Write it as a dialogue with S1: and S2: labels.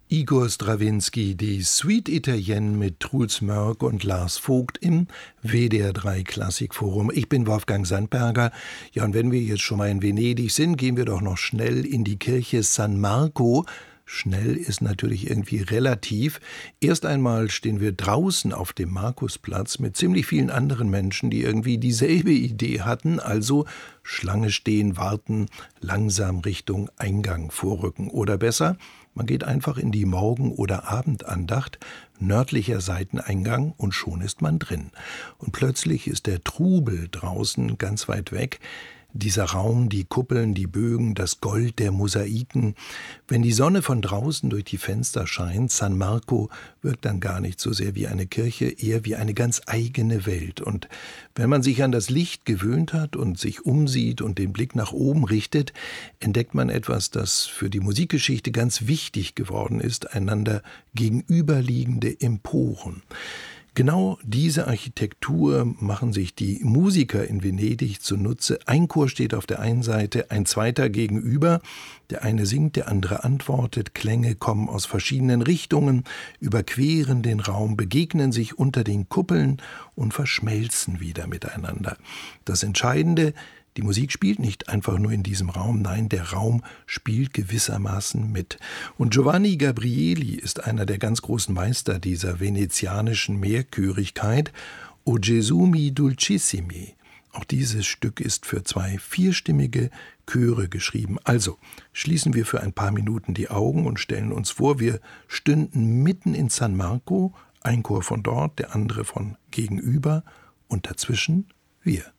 S1: Igor Strawinski, die Suite Italienne mit Truls Mörck und Lars Vogt im WDR 3 Klassikforum. Ich bin Wolfgang Sandberger. Ja, und wenn wir jetzt schon mal in Venedig sind, gehen wir doch noch schnell in die Kirche San Marco. Schnell ist natürlich irgendwie relativ. Erst einmal stehen wir draußen auf dem Markusplatz mit ziemlich vielen anderen Menschen, die irgendwie dieselbe Idee hatten, also Schlange stehen, warten, langsam Richtung Eingang vorrücken. Oder besser, man geht einfach in die Morgen- oder Abendandacht, nördlicher Seiteneingang, und schon ist man drin. Und plötzlich ist der Trubel draußen ganz weit weg. Dieser Raum, die Kuppeln, die Bögen, das Gold der Mosaiken. Wenn die Sonne von draußen durch die Fenster scheint, San Marco wirkt dann gar nicht so sehr wie eine Kirche, eher wie eine ganz eigene Welt. Und wenn man sich an das Licht gewöhnt hat und sich umsieht und den Blick nach oben richtet, entdeckt man etwas, das für die Musikgeschichte ganz wichtig geworden ist, einander gegenüberliegende Emporen. Genau diese Architektur machen sich die Musiker in Venedig zunutze. Ein Chor steht auf der einen Seite, ein zweiter gegenüber. Der eine singt, der andere antwortet. Klänge kommen aus verschiedenen Richtungen, überqueren den Raum, begegnen sich unter den Kuppeln und verschmelzen wieder miteinander. Das Entscheidende: die Musik spielt nicht einfach nur in diesem Raum, nein, der Raum spielt gewissermaßen mit. Und Giovanni Gabrieli ist einer der ganz großen Meister dieser venezianischen Mehrchörigkeit. O Gesù mi dulcissimi. Auch dieses Stück ist für 2 vierstimmige Chöre geschrieben. Also schließen wir für ein paar Minuten die Augen und stellen uns vor, wir stünden mitten in San Marco, ein Chor von dort, der andere von gegenüber und dazwischen wir.